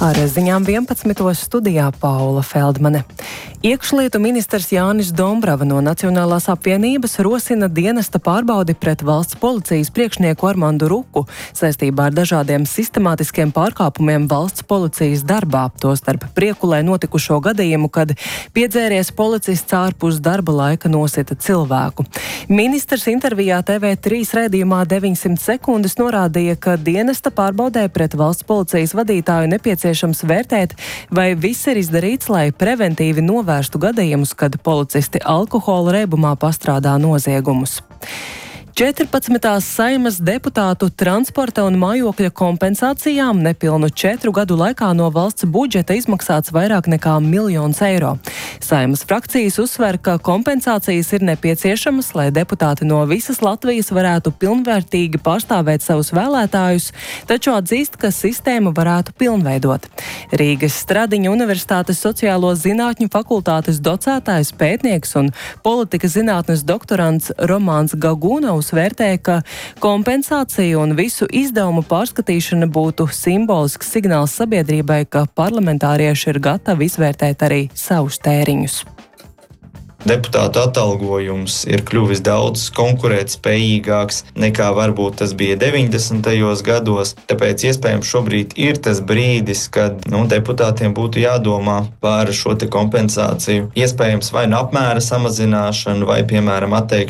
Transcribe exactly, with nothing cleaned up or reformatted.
Ar ziņām vienpadsmitos studijā Paula Feldmane. Iekšlietu ministrs Jānis Dombrava no Nacionālās apvienības rosina dienesta pārbaudi pret valsts policijas priekšnieku Armandu Ruku saistībā ar dažādiem sistemātiskiem pārkāpumiem valsts policijas darbā, tostarp Priekulē notikušo gadījumu, kad piedzēries policists ārpus darba laika nosita cilvēku. Ministrs intervijā T V trīs raidījumā deviņsimt sekundes norādīja, ka dienesta pārbaudē pret valsts policijas vadītāju nepieciešams vērtēt, vai viss ir izdarīts, lai preventīvi novērstu gadījumus, kad policisti alkohola reibumā pastrādā noziegumus. četrpadsmitās Saeimas deputātu transporta un mājokļa kompensācijām nepilnu četru gadu laikā no valsts budžeta izmaksāts vairāk nekā miljons eiro. Saeimas frakcijas uzsver, ka kompensācijas ir nepieciešamas, lai deputāti no visas Latvijas varētu pilnvērtīgi pārstāvēt savus vēlētājus, taču atzīst, ka sistēmu varētu pilnveidot. Rīgas Stradiņa Universitātes sociālo zinātņu fakultātes docētājs, pētnieks un politikas zinātnes doktorants Romāns Gagunovs vērtē, ka kompensācija un visu izdevumu pārskatīšana būtu simbolisks signāls sabiedrībai, ka parlamentārieši ir gatavi izvērtēt arī savus tēriņus. Deputātu atalgojums ir kļuvis daudz konkurētspējīgāks nekā varbūt tas bija deviņdesmitajos gados, tāpēc iespējams šobrīd ir tas brīdis, kad nu, deputātiem būtu jādomā par šo te kompensāciju. Iespējams vai nu apmēra samazināšanu, vai piemēram atteikšanu